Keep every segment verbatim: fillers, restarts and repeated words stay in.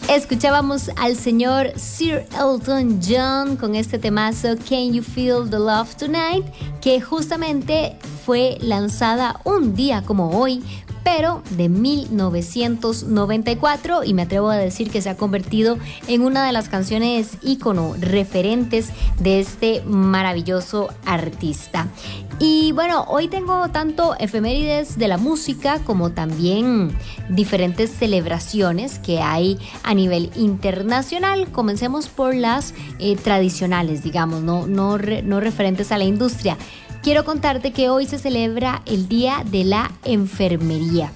Escuchábamos al señor Sir Elton John con este temazo Can You Feel the Love Tonight, que justamente fue lanzada un día como hoy, pero de mil novecientos noventa y cuatro, y me atrevo a decir que se ha convertido en una de las canciones ícono, referentes de este maravilloso artista. Y bueno, hoy tengo tanto efemérides de la música como también diferentes celebraciones que hay a nivel internacional. Comencemos por las eh, tradicionales, digamos, no, no, re, no referentes a la industria. Quiero contarte que hoy se celebra el Día de la Enfermería,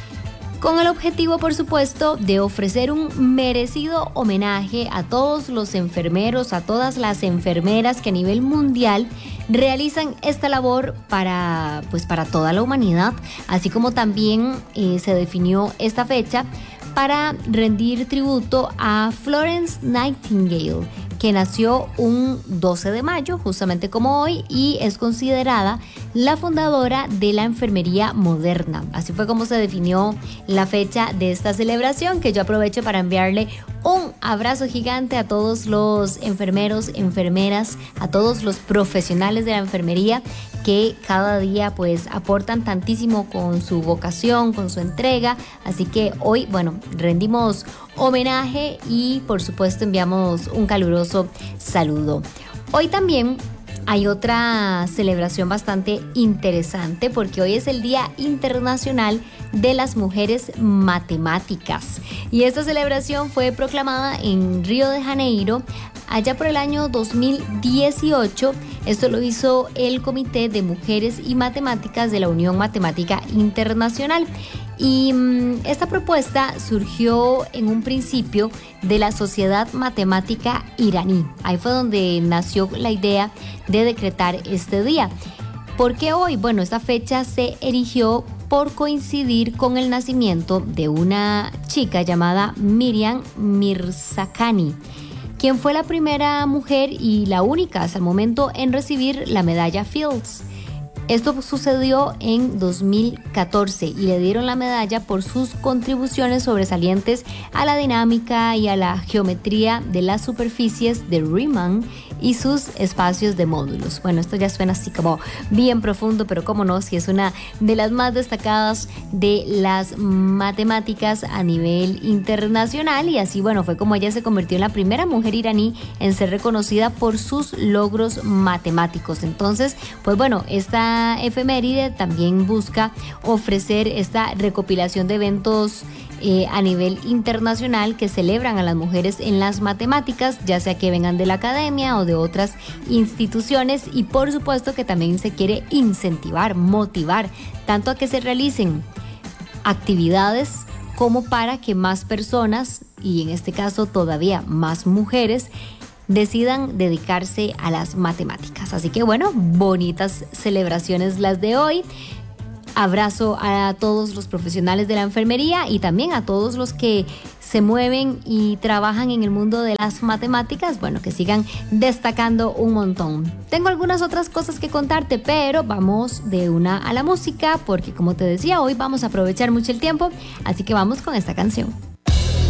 con el objetivo, por supuesto, de ofrecer un merecido homenaje a todos los enfermeros, a todas las enfermeras que a nivel mundial realizan esta labor para, pues, para toda la humanidad, así como también eh, se definió esta fecha para rendir tributo a Florence Nightingale, que nació un doce de mayo, justamente como hoy, y es considerada la fundadora de la enfermería moderna. Así fue como se definió la fecha de esta celebración, que yo aprovecho para enviarle un abrazo gigante a todos los enfermeros, enfermeras, a todos los profesionales de la enfermería que cada día pues aportan tantísimo con su vocación, con su entrega. Así que hoy, bueno, rendimos homenaje y por supuesto enviamos un caluroso saludo. Hoy también hay otra celebración bastante interesante porque hoy es el Día Internacional de las Mujeres Matemáticas, y esta celebración fue proclamada en Río de Janeiro allá por el año dos mil dieciocho. Esto lo hizo el Comité de Mujeres y Matemáticas de la Unión Matemática Internacional. Y mmm, esta propuesta surgió en un principio de la Sociedad Matemática Iraní. Ahí fue donde nació la idea de decretar este día. ¿Por qué hoy? Bueno, esta fecha se erigió por coincidir con el nacimiento de una chica llamada Miriam Mirzakhani, quien fue la primera mujer y la única hasta el momento en recibir la medalla Fields. Esto sucedió en dos mil catorce y le dieron la medalla por sus contribuciones sobresalientes a la dinámica y a la geometría de las superficies de Riemann y sus espacios de módulos. Bueno, esto ya suena así como bien profundo, pero cómo no, si es una de las más destacadas de las matemáticas a nivel internacional, y así, bueno, fue como ella se convirtió en la primera mujer iraní en ser reconocida por sus logros matemáticos. Entonces, pues bueno, esta efeméride también busca ofrecer esta recopilación de eventos Eh, a nivel internacional que celebran a las mujeres en las matemáticas, ya sea que vengan de la academia o de otras instituciones, y por supuesto que también se quiere incentivar, motivar tanto a que se realicen actividades como para que más personas, y en este caso todavía más mujeres, decidan dedicarse a las matemáticas. Así que bueno, bonitas celebraciones las de hoy. Abrazo a todos los profesionales de la enfermería y también a todos los que se mueven y trabajan en el mundo de las matemáticas, bueno, que sigan destacando un montón. Tengo algunas otras cosas que contarte, pero vamos de una a la música, porque como te decía, hoy vamos a aprovechar mucho el tiempo, así que vamos con esta canción.